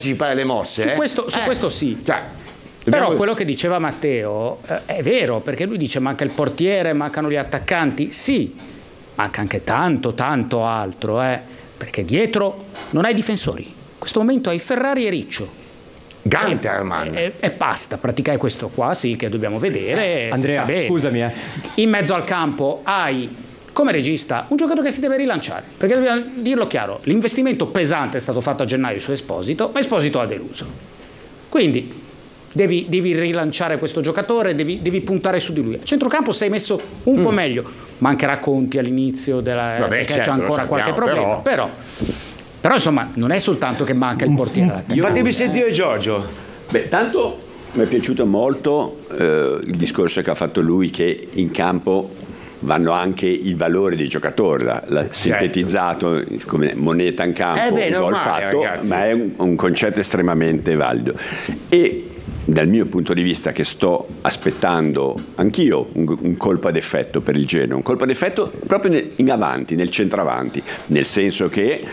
anticipare le mosse. Su questo sì. Cioè, però quello che diceva Matteo è vero, perché lui dice manca il portiere, mancano gli attaccanti. Sì, manca anche tanto altro, perché dietro non hai difensori. In questo momento hai Ferrari e Riccio. Ganterman. E basta, praticare questo qua, sì, che dobbiamo vedere. Andrea, scusami. In mezzo al campo hai, come regista, un giocatore che si deve rilanciare. Perché dobbiamo dirlo chiaro, l'investimento pesante è stato fatto a gennaio su Esposito, ma Esposito ha deluso. Quindi devi rilanciare questo giocatore, devi puntare su di lui. A centrocampo sei messo un po' meglio. Mancherà Conti all'inizio perché c'è ancora qualche problema. Però insomma non è soltanto che manca il portiere. Fatemi sentire Giorgio. Tanto mi è piaciuto molto il discorso che ha fatto lui, che in campo vanno anche i valori dei giocatori, l'ha sintetizzato come moneta in campo, gol fatto, ragazzi. Ma è un concetto estremamente valido. E dal mio punto di vista, che sto aspettando anch'io un colpo ad effetto per il Genoa, un colpo ad effetto proprio in avanti, nel centravanti, nel senso che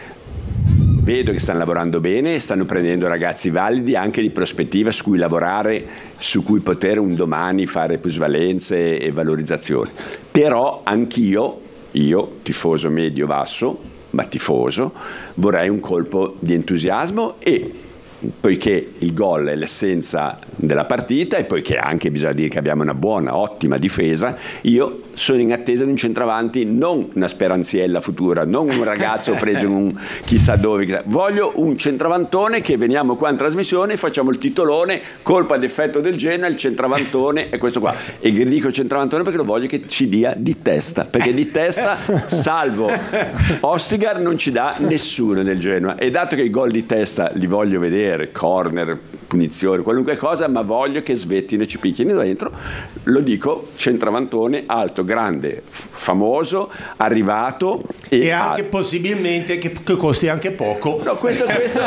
vedo che stanno lavorando bene, stanno prendendo ragazzi validi anche di prospettiva su cui lavorare, su cui poter un domani fare plusvalenze e valorizzazioni. Però anch'io, tifoso medio-basso, ma tifoso, vorrei un colpo di entusiasmo, e poiché il gol è l'essenza della partita e poiché anche bisogna dire che abbiamo una buona, ottima difesa, io sono in attesa di un centravanti, non una speranziella futura, non un ragazzo preso in un chissà dove, voglio un centravantone che veniamo qua in trasmissione, facciamo il titolone, colpo ad effetto del Genoa, il centravantone è questo qua. E dico centravantone perché lo voglio che ci dia di testa, perché di testa salvo Ostigar non ci dà nessuno nel Genoa, e dato che i gol di testa li voglio vedere, corner, punizioni, qualunque cosa, ma voglio che svettino e ci picchino dentro, lo dico, centravantone alto, grande, famoso, arrivato e anche possibilmente che costi anche poco. No, questo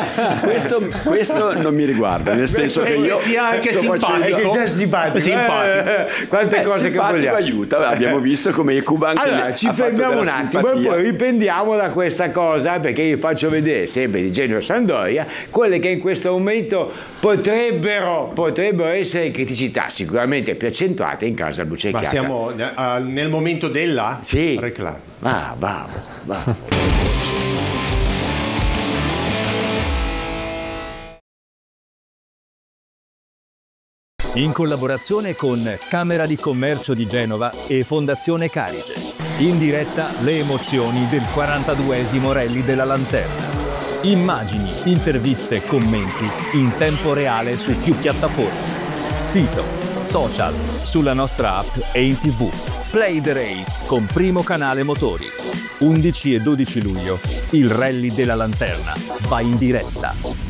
non mi riguarda, nel senso che io sia anche simpatico. Quante cose che vogliamo. Aiuta, abbiamo visto come il Cuba anche allora ci fermiamo un attimo e poi riprendiamo da questa cosa, perché io faccio vedere sempre di Genoa Sampdoria quelle che in questo momento potrebbero essere criticità sicuramente più accentuate in casa Bucecchiata. Ma siamo nel momento della reclama. Bravo. In collaborazione con Camera di Commercio di Genova e Fondazione Carige. In diretta le emozioni del 42esimo Rally della Lanterna. Immagini, interviste e commenti in tempo reale su più piattaforme. Sito, social, sulla nostra app e in TV. Play the Race con Primo Canale Motori. 11 e 12 luglio il Rally della Lanterna va in diretta.